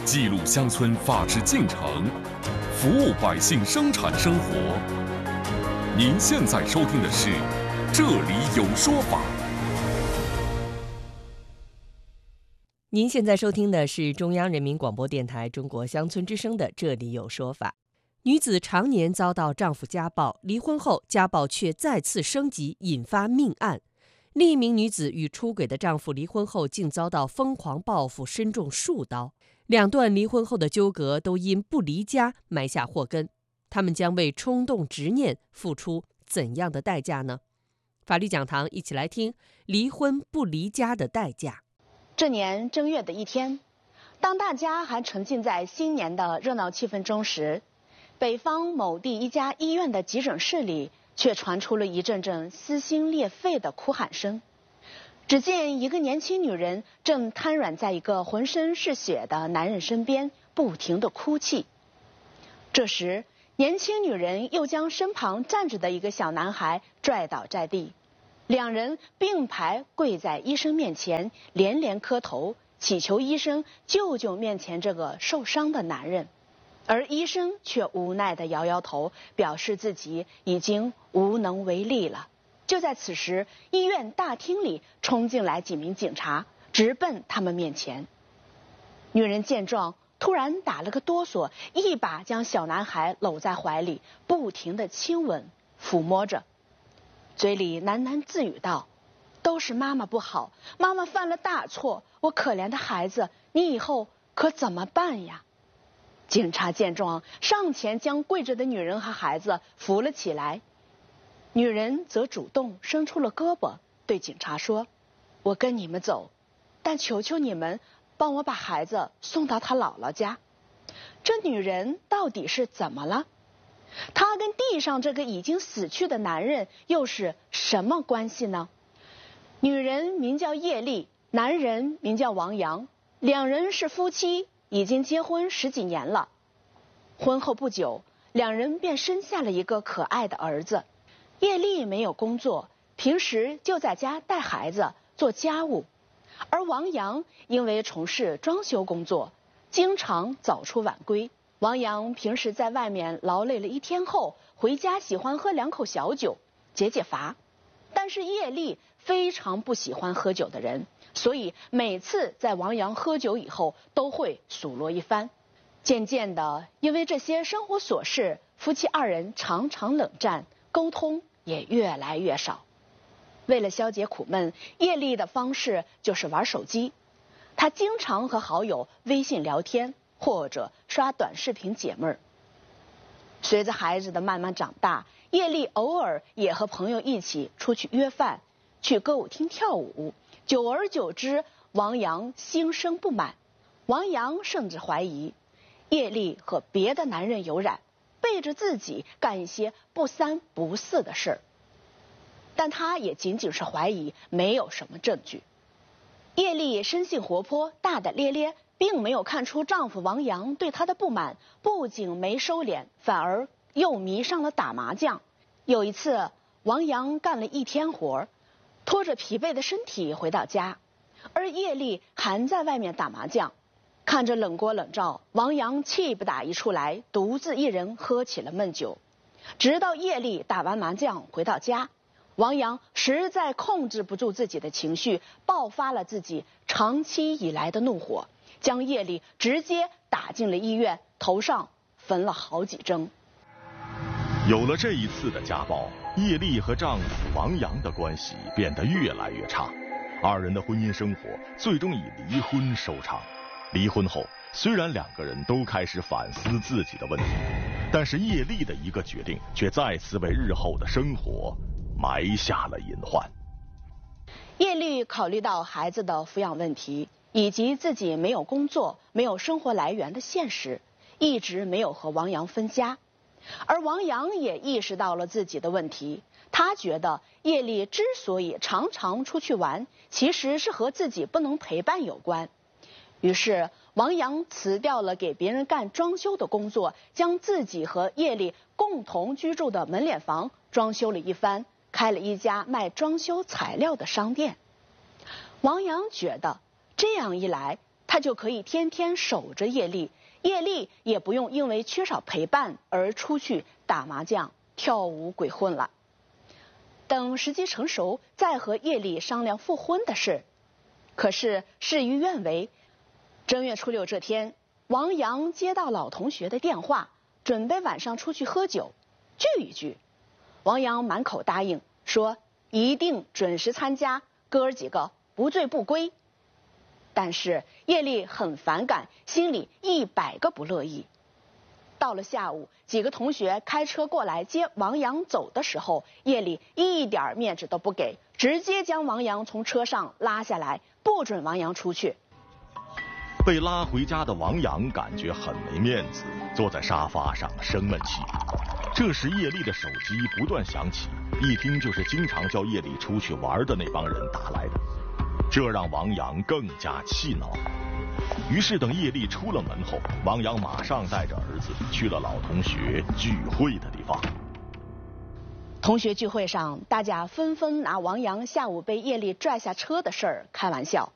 记录乡村法治进程，服务百姓生产生活。您现在收听的是《这里有说法》。 您现在收听的是中央人民广播电台中国乡村之声的《这里有说法》。女子常年遭到丈夫家暴，离婚后家暴却再次升级，引发命案。另一名女子与出轨的丈夫离婚后，竟遭到疯狂报复，身中数刀。两段离婚后的纠葛都因不离家埋下祸根，他们将为冲动执念付出怎样的代价呢？法律讲堂一起来听离婚不离家的代价。 这年正月的一天，当大家还沉浸在新年的热闹气氛中时，北方某地一家医院的急诊室里却传出了一阵阵撕心裂肺的哭喊声。只见一个年轻女人正瘫软在一个浑身是血的男人身边，不停地哭泣。这时，年轻女人又将身旁站着的一个小男孩拽倒在地，两人并排跪在医生面前，连连磕头，祈求医生救救面前这个受伤的男人。而医生却无奈地摇摇头，表示自己已经无能为力了。就在此时，医院大厅里冲进来几名警察，直奔他们面前。女人见状，突然打了个哆嗦，一把将小男孩搂在怀里，不停地亲吻抚摸着，嘴里喃喃自语道：“都是妈妈不好，妈妈犯了大错，我可怜的孩子，你以后可怎么办呀？”警察见状，上前将跪着的女人和孩子扶了起来。女人则主动伸出了胳膊，对警察说：“我跟你们走，但求求你们帮我把孩子送到他姥姥家。”这女人到底是怎么了？她跟地上这个已经死去的男人又是什么关系呢？女人名叫叶丽，男人名叫王阳，两人是夫妻，已经结婚10几年了。婚后不久，两人便生下了一个可爱的儿子。叶丽没有工作，平时就在家带孩子做家务，而王阳因为从事装修工作，经常早出晚归。王阳平时在外面劳累了一天后，回家喜欢喝2口小酒解解乏。但是叶丽非常不喜欢喝酒的人，所以每次在王阳喝酒以后都会数落一番。渐渐的，因为这些生活琐事，夫妻二人常常冷战，沟通也越来越少。为了消解苦闷，叶丽的方式就是玩手机。她经常和好友微信聊天，或者刷短视频解闷儿。随着孩子的慢慢长大，叶丽偶尔也和朋友一起出去约饭，去歌舞厅跳舞。久而久之，王阳心生不满。王阳甚至怀疑叶丽和别的男人有染，背着自己干一些不三不四的事儿。但他也仅仅是怀疑，没有什么证据。叶丽生性活泼，大大咧咧，并没有看出丈夫王阳对她的不满，不仅没收敛，反而又迷上了打麻将。有一次，王阳干了一天活，拖着疲惫的身体回到家，而叶丽还在外面打麻将。看着冷锅冷灶，王阳气不打一处来，独自一人喝起了闷酒。直到叶丽打完麻将回到家，王阳实在控制不住自己的情绪，爆发了自己长期以来的怒火，将叶丽直接打进了医院，头上缝了好几针。 有了这一次的家暴，叶丽和丈夫王阳的关系变得越来越差，二人的婚姻生活最终以离婚收场。离婚后，虽然两个人都开始反思自己的问题，但是叶丽的一个决定却再次为日后的生活埋下了隐患。 叶丽考虑到孩子的抚养问题，以及自己没有工作、没有生活来源的现实，一直没有和王阳分家。而王阳也意识到了自己的问题，他觉得叶丽之所以常常出去玩，其实是和自己不能陪伴有关。于是王阳辞掉了给别人干装修的工作，将自己和叶丽共同居住的门脸房装修了一番，开了一家卖装修材料的商店。王阳觉得这样一来， 他就可以天天守着叶丽，叶丽也不用因为缺少陪伴而出去打麻将、跳舞、鬼混了。等时机成熟，再和叶丽商量复婚的事。可是事与愿违，正月初六这天，王阳接到老同学的电话，准备晚上出去喝酒，聚一聚。王阳满口答应，说一定准时参加，哥儿几个不醉不归。但是叶丽很反感，心里100个不乐意。到了下午，几个同学开车过来接王阳走的时候，叶丽一点面子都不给，直接将王阳从车上拉下来，不准王阳出去。 被拉回家的王阳感觉很没面子，坐在沙发上生闷气。这时叶丽的手机不断响起，一听就是经常叫叶丽出去玩的那帮人打来的，这让王阳更加气恼。于是等叶丽出了门后，王阳马上带着儿子去了老同学聚会的地方。 同学聚会上，大家纷纷拿王阳下午被叶丽拽下车的事儿开玩笑。